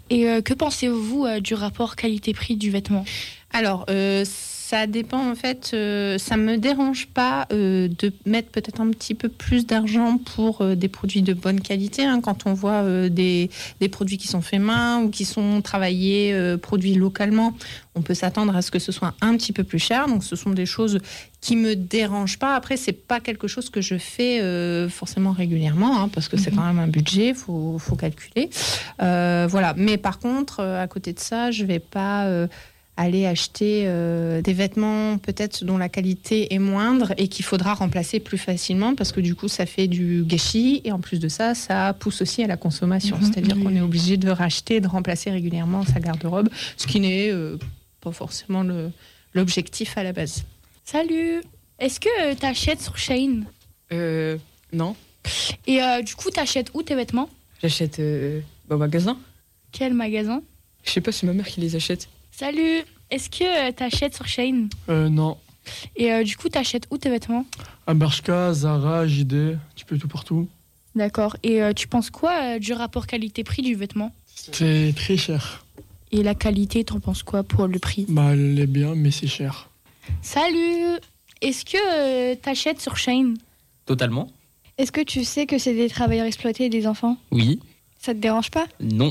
Et que pensez-vous du rapport qualité-prix du vêtement ? Alors, ça dépend en fait. Ça me dérange pas de mettre peut-être un petit peu plus d'argent pour des produits de bonne qualité. Quand on voit des produits qui sont faits main ou qui sont travaillés, produits localement, on peut s'attendre à ce que ce soit un petit peu plus cher. Donc, ce sont des choses qui me dérangent pas. Après, c'est pas quelque chose que je fais forcément régulièrement, parce que c'est quand même un budget, faut calculer. Voilà. Mais par contre, à côté de ça, je vais pas aller acheter des vêtements peut-être dont la qualité est moindre et qu'il faudra remplacer plus facilement parce que du coup ça fait du gâchis et en plus de ça, ça pousse aussi à la consommation. C'est-à-dire qu'on est obligé de racheter, de remplacer régulièrement sa garde-robe, ce qui n'est pas forcément l'objectif à la base. Salut. Est-ce que tu achètes sur Shein ? Non. Et du coup, tu achètes où tes vêtements ? J'achète au magasin. Quel magasin ? Je sais pas, c'est ma mère qui les achète. Salut. Est-ce que tu achètes sur Shein ? Non. Et du coup, tu achètes où tes vêtements ? À Bershka, Zara, JD, un petit peu tout partout. D'accord. Et tu penses quoi du rapport qualité-prix du vêtement ? C'est très cher. Et la qualité, t'en penses quoi pour le prix ? Elle est bien, mais c'est cher. Salut. Est-ce que t'achètes sur Shein ? Totalement. Est-ce que tu sais que c'est des travailleurs exploités et des enfants ? Oui. Ça te dérange pas ? Non.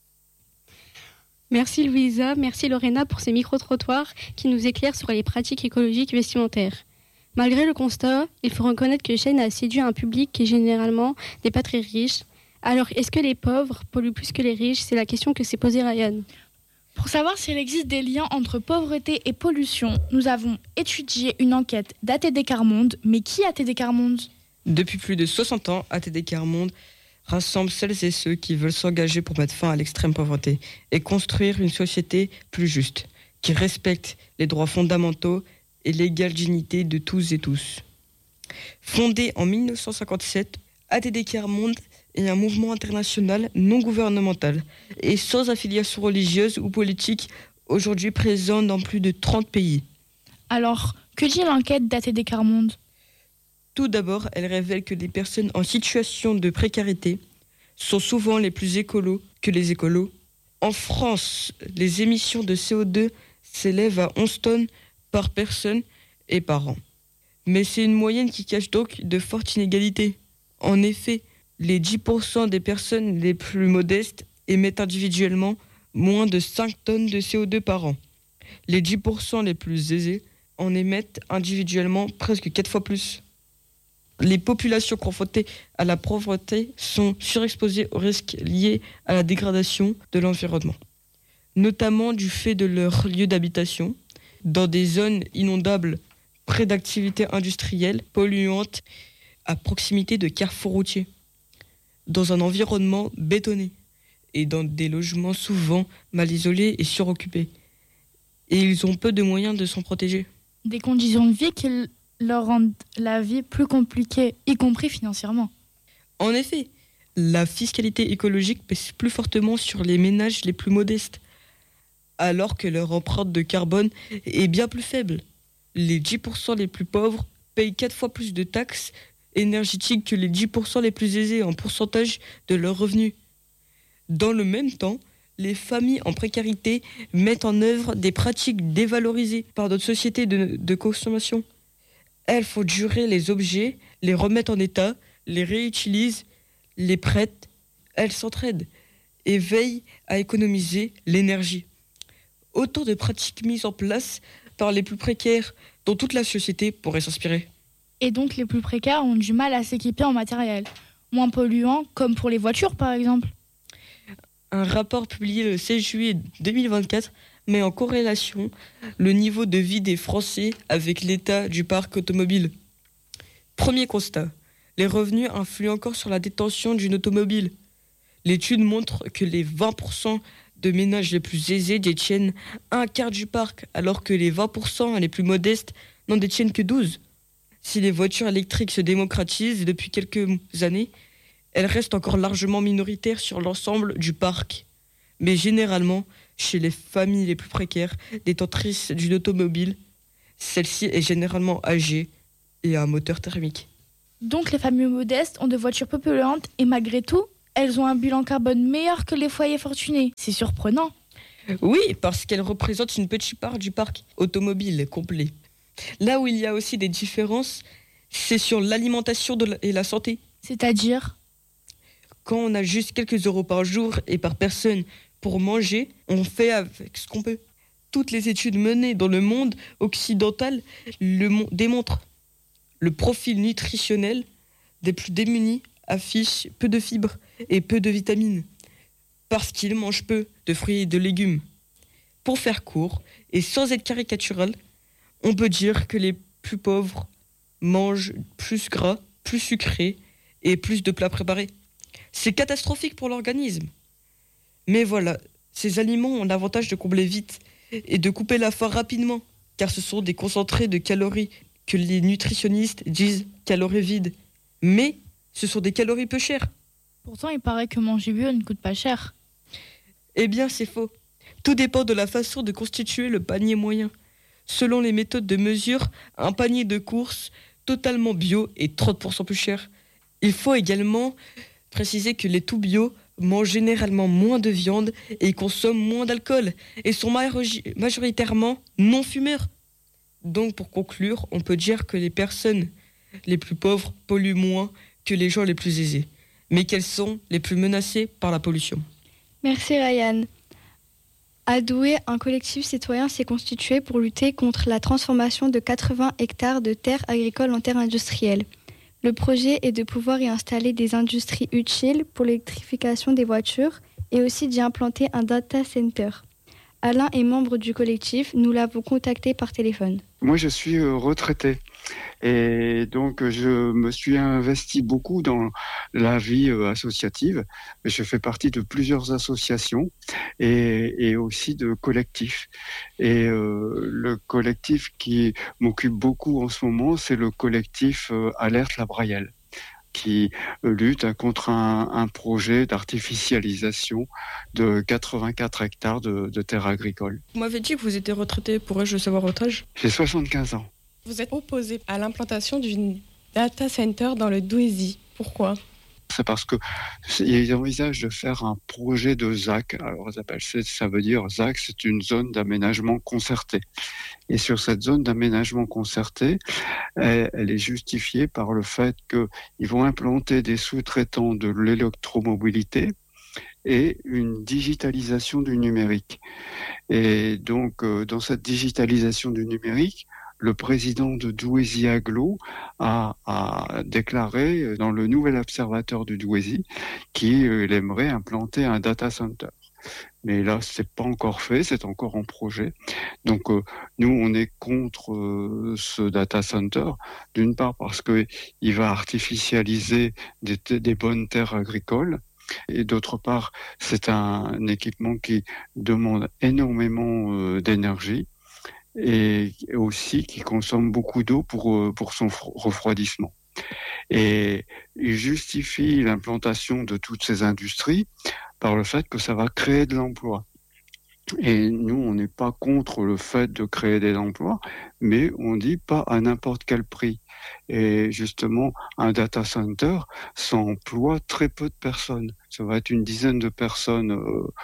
Merci Louisa, merci Lorena pour ces micro-trottoirs qui nous éclairent sur les pratiques écologiques vestimentaires. Malgré le constat, il faut reconnaître que Shein a séduit un public qui généralement n'est pas très riche. Alors, est-ce que les pauvres polluent plus que les riches ? C'est la question que s'est posée Ryan. Pour savoir s'il existe des liens entre pauvreté et pollution, nous avons étudié une enquête d'ATD Quart Monde. Mais qui ATD Quart Monde ? Depuis plus de 60 ans, ATD Quart Monde rassemble celles et ceux qui veulent s'engager pour mettre fin à l'extrême pauvreté et construire une société plus juste, qui respecte les droits fondamentaux et l'égale dignité de tous et tous. Fondé en 1957, ATD Quart Monde est un mouvement international non gouvernemental et sans affiliation religieuse ou politique, aujourd'hui présent dans plus de 30 pays. Alors, que dit l'enquête d'ATD Quart Monde ? Tout d'abord, elle révèle que les personnes en situation de précarité sont souvent les plus écolos que les écolos. En France, les émissions de CO2 s'élèvent à 11 tonnes par personne et par an. Mais c'est une moyenne qui cache donc de fortes inégalités. En effet, les 10% des personnes les plus modestes émettent individuellement moins de 5 tonnes de CO2 par an. Les 10% les plus aisés en émettent individuellement presque 4 fois plus. Les populations confrontées à la pauvreté sont surexposées aux risques liés à la dégradation de l'environnement, notamment du fait de leur lieu d'habitation, dans des zones inondables près d'activités industrielles polluantes, à proximité de carrefours routiers, dans un environnement bétonné et dans des logements souvent mal isolés et suroccupés. Et ils ont peu de moyens de s'en protéger. Des conditions de vie qui leur rendent la vie plus compliquée, y compris financièrement. En effet, la fiscalité écologique pèse plus fortement sur les ménages les plus modestes, alors que leur empreinte de carbone est bien plus faible. Les 10% les plus pauvres payent 4 fois plus de taxes énergétiques que les 10% les plus aisés en pourcentage de leurs revenus. Dans le même temps, les familles en précarité mettent en œuvre des pratiques dévalorisées par notre société de consommation. Elles font durer les objets, les remettent en état, les réutilisent, les prêtent. Elles s'entraident et veillent à économiser l'énergie. Autant de pratiques mises en place par les plus précaires dont toute la société pourrait s'inspirer. Et donc les plus précaires ont du mal à s'équiper en matériel, moins polluant, comme pour les voitures par exemple. Un rapport publié le 16 juillet 2024 met en corrélation le niveau de vie des Français avec l'état du parc automobile. Premier constat, les revenus influent encore sur la détention d'une automobile. L'étude montre que les 20% de ménages les plus aisés détiennent un quart du parc, alors que les 20% les plus modestes n'en détiennent que 12%. Si les voitures électriques se démocratisent depuis quelques années, elles restent encore largement minoritaires sur l'ensemble du parc. Mais généralement, chez les familles les plus précaires, détentrices d'une automobile, celle-ci est généralement âgée et a un moteur thermique. Donc les familles modestes ont des voitures peu polluantes et malgré tout, elles ont un bilan carbone meilleur que les foyers fortunés. C'est surprenant. Oui, parce qu'elles représentent une petite part du parc automobile complet. Là où il y a aussi des différences, c'est sur l'alimentation et la santé. C'est-à-dire, Quand on a juste quelques euros par jour et par personne pour manger, on fait avec ce qu'on peut. Toutes les études menées dans le monde occidental démontrent le profil nutritionnel des plus démunis affiche peu de fibres et peu de vitamines, parce qu'ils mangent peu de fruits et de légumes. Pour faire court, et sans être caricatural, on peut dire que les plus pauvres mangent plus gras, plus sucré et plus de plats préparés. C'est catastrophique pour l'organisme. Mais voilà, ces aliments ont l'avantage de combler vite et de couper la faim rapidement, car ce sont des concentrés de calories que les nutritionnistes disent calories vides. Mais ce sont des calories peu chères. pourtant il paraît que manger bio ne coûte pas cher. Eh bien, c'est faux. Tout dépend de la façon de constituer le panier moyen. Selon les méthodes de mesure, un panier de courses totalement bio est 30% plus cher. Il faut également préciser que les tout bio mangent généralement moins de viande et consomment moins d'alcool et sont majoritairement non fumeurs. Donc pour conclure, on peut dire que les personnes les plus pauvres polluent moins que les gens les plus aisés, mais qu'elles sont les plus menacées par la pollution. Merci Ryan. À Douai, un collectif citoyen s'est constitué pour lutter contre la transformation de 80 hectares de terres agricoles en terres industrielles. Le projet est de pouvoir y installer des industries utiles pour l'électrification des voitures et aussi d'y implanter un data center. Alain est membre du collectif, nous l'avons contacté par téléphone. Moi, je suis retraité et donc je me suis investi beaucoup dans la vie associative. Je fais partie de plusieurs associations et aussi de collectifs. Et le collectif qui m'occupe beaucoup en ce moment, c'est le collectif Alerte la Brayelle, qui lutte contre un projet d'artificialisation de 84 hectares de terres agricoles. Vous m'avez dit que vous étiez retraité, pourrais-je savoir votre âge ? J'ai 75 ans. Vous êtes opposé à l'implantation d'une data center dans le Douaisis. Pourquoi ? C'est parce qu'ils envisagent de faire un projet de ZAC. Alors, ça veut dire ZAC, c'est une zone d'aménagement concerté. Et sur cette zone d'aménagement concerté, elle est justifiée par le fait qu'ils vont implanter des sous-traitants de l'électromobilité et une digitalisation du numérique. Et donc, dans cette digitalisation du numérique, le président de Douaisis Agglo a déclaré dans le nouvel observateur du Douaisis qu'il aimerait implanter un data center. Mais là, c'est pas encore fait, c'est encore en projet. Donc, nous, on est contre ce data center, d'une part parce qu'il va artificialiser des bonnes terres agricoles, et d'autre part, c'est un équipement qui demande énormément d'énergie, et aussi qui consomme beaucoup d'eau pour son refroidissement. Et il justifie l'implantation de toutes ces industries par le fait que ça va créer de l'emploi. Et nous, on n'est pas contre le fait de créer des emplois, mais on dit pas à n'importe quel prix. Et justement, un data center, ça emploie très peu de personnes. Ça va être une dizaine de personnes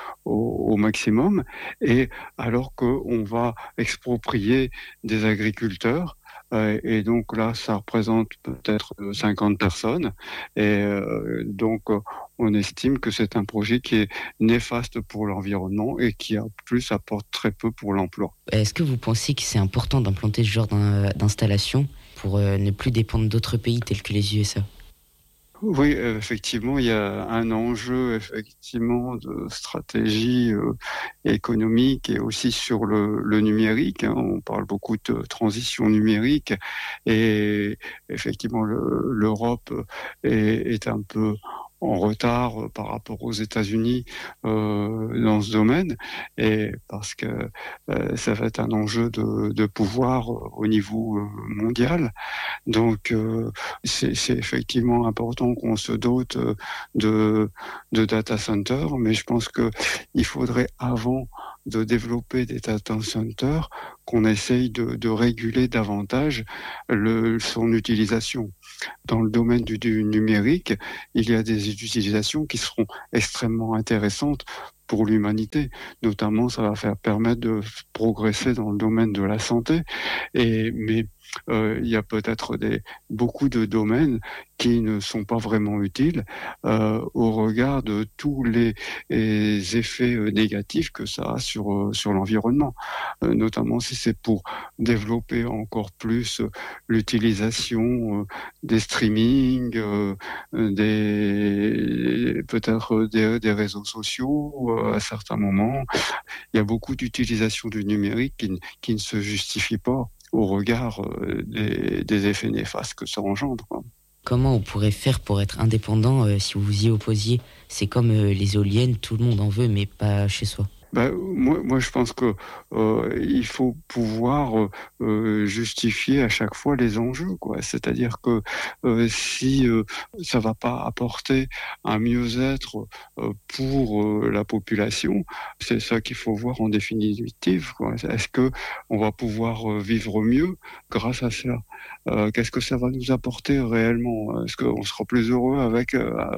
au maximum. Et alors qu'on va exproprier des agriculteurs, et donc là, ça représente peut-être 50 personnes. Et donc, on estime que c'est un projet qui est néfaste pour l'environnement et qui, en plus, apporte très peu pour l'emploi. Est-ce que vous pensez que c'est important d'implanter ce genre d'installation pour ne plus dépendre d'autres pays tels que les USA ? Oui, effectivement, il y a un enjeu effectivement de stratégie économique et aussi sur le numérique. On parle beaucoup de transition numérique et effectivement l'Europe est un peu en retard par rapport aux États-Unis dans ce domaine, et parce que ça va être un enjeu de pouvoir au niveau mondial. Donc c'est effectivement important qu'on se dote de data centers, mais je pense qu'il faudrait avant de développer des data centers qu'on essaye de réguler davantage son utilisation. Dans le domaine du numérique, il y a des utilisations qui seront extrêmement intéressantes pour l'humanité. Notamment, ça va permettre de progresser dans le domaine de la santé. Mais il y a peut-être beaucoup de domaines qui ne sont pas vraiment utiles au regard de tous les effets négatifs que ça a sur l'environnement. Notamment si c'est pour développer encore plus l'utilisation des streamings, peut-être des réseaux sociaux à certains moments. Il y a beaucoup d'utilisation du numérique qui ne se justifie pas au regard des effets néfastes que ça engendre. Comment on pourrait faire pour être indépendant si vous vous y opposiez ? C'est comme les éoliennes, tout le monde en veut, mais pas chez soi. Moi, je pense que il faut pouvoir justifier à chaque fois les enjeux, quoi. C'est-à-dire que si ça va pas apporter un mieux-être pour la population, c'est ça qu'il faut voir en définitive, quoi. Est-ce que on va pouvoir vivre mieux grâce à cela ? Qu'est-ce que ça va nous apporter réellement ? Est-ce qu'on sera plus heureux avec ça ?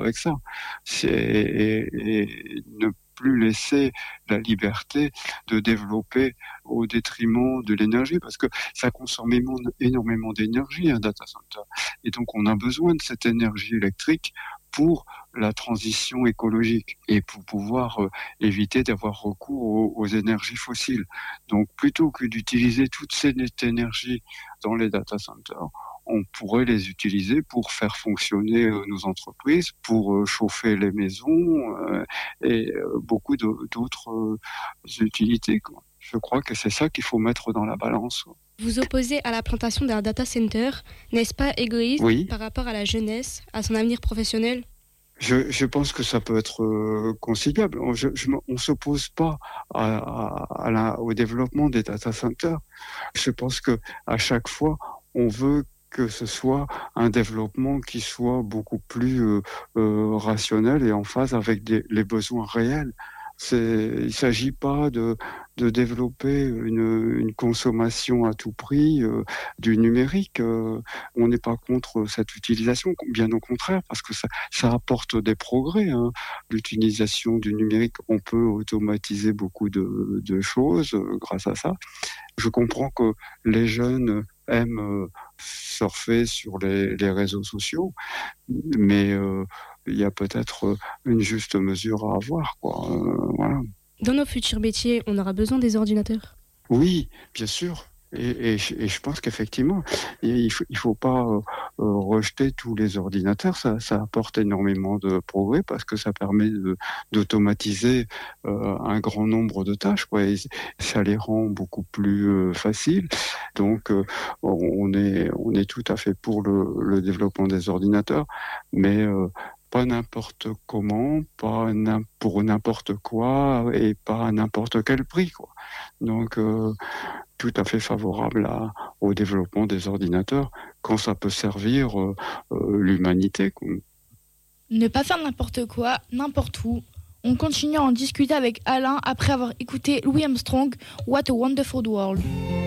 Et ne plus laisser la liberté de développer au détriment de l'énergie, parce que ça consomme énormément d'énergie, un data center. Et donc, on a besoin de cette énergie électrique pour la transition écologique et pour pouvoir éviter d'avoir recours aux énergies fossiles. Donc, plutôt que d'utiliser toute cette énergie dans les data centers, on pourrait les utiliser pour faire fonctionner nos entreprises, pour chauffer les maisons et beaucoup d'autres utilités, quoi. Je crois que c'est ça qu'il faut mettre dans la balance. Vous opposez à la plantation d'un data center, n'est-ce pas égoïste par rapport à la jeunesse, à son avenir professionnel ? Je pense que ça peut être conciliable. On ne s'oppose pas au développement des data centers. Je pense que à chaque fois, on veut que ce soit un développement qui soit beaucoup plus rationnel et en phase avec les besoins réels. Il ne s'agit pas de développer une consommation à tout prix du numérique. On n'est pas contre cette utilisation, bien au contraire, parce que ça apporte des progrès. L'utilisation du numérique, on peut automatiser beaucoup de choses grâce à ça. Je comprends que les jeunes aiment surfer sur les réseaux sociaux, mais il y a peut-être une juste mesure à avoir, quoi. Voilà. Dans nos futurs métiers, on aura besoin des ordinateurs ? Oui, bien sûr. Et je pense qu'effectivement, il faut pas rejeter tous les ordinateurs. Ça apporte énormément de progrès parce que ça permet d'automatiser un grand nombre de tâches, quoi, et ça les rend beaucoup plus faciles. Donc, on est tout à fait pour le développement des ordinateurs, mais pas n'importe comment, pas pour n'importe quoi et pas à n'importe quel prix, quoi. Donc, tout à fait favorable au développement des ordinateurs quand ça peut servir l'humanité, quoi. Ne pas faire n'importe quoi, n'importe où. On continue à en discuter avec Alain après avoir écouté Louis Armstrong, What a Wonderful World.